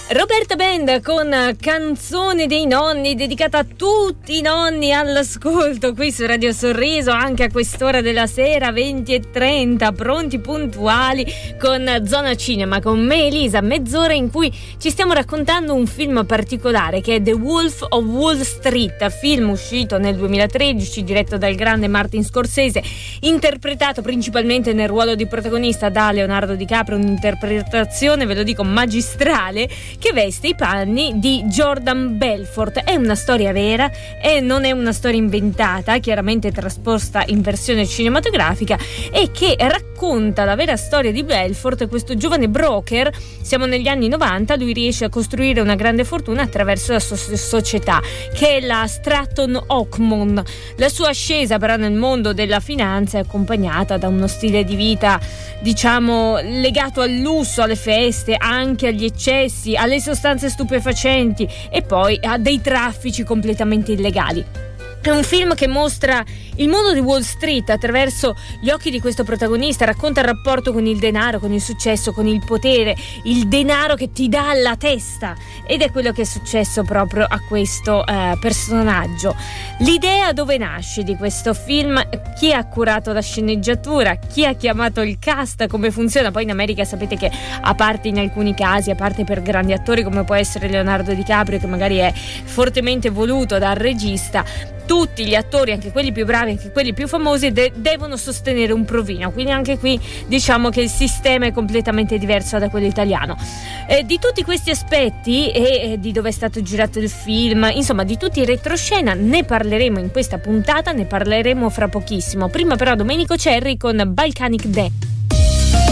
Roberta Band con Canzone dei nonni, dedicata a tutti i nonni all'ascolto qui su Radio Sorriso, anche a quest'ora della sera, 20:30, pronti puntuali con Zona Cinema, con me Elisa, mezz'ora in cui ci stiamo raccontando un film particolare che è The Wolf of Wall Street, film uscito nel 2013, diretto dal grande Martin Scorsese, interpretato principalmente nel ruolo di protagonista da Leonardo DiCaprio, un'interpretazione, ve lo dico, magistrale, che veste i panni di Jordan Belfort. È una storia vera e non è una storia inventata, chiaramente trasposta in versione cinematografica, e che racconta la vera storia di Belfort, questo giovane broker. Siamo negli anni 90, lui riesce a costruire una grande fortuna attraverso la sua società, che è la Stratton Oakmont. La sua ascesa però nel mondo della finanza è accompagnata da uno stile di vita, diciamo, legato al lusso, alle feste, anche agli eccessi, alle sostanze stupefacenti e poi a dei traffici completamente illegali. È un film che mostra il mondo di Wall Street attraverso gli occhi di questo protagonista, racconta il rapporto con il denaro, con il successo, con il potere, il denaro che ti dà la testa, ed è quello che è successo proprio a questo personaggio. L'idea dove nasce di questo film? Chi ha curato la sceneggiatura? Chi ha chiamato il cast? Come funziona? Poi in America sapete che, a parte in alcuni casi, a parte per grandi attori come può essere Leonardo DiCaprio, che magari è fortemente voluto dal regista, tutti gli attori, anche quelli più bravi, anche quelli più famosi, devono sostenere un provino, quindi anche qui diciamo che il sistema è completamente diverso da quello italiano. Di tutti questi aspetti e di dove è stato girato il film, insomma di tutti i retroscena, ne parleremo in questa puntata, ne parleremo fra pochissimo. Prima però Domenico Cerri con Balkanic Day.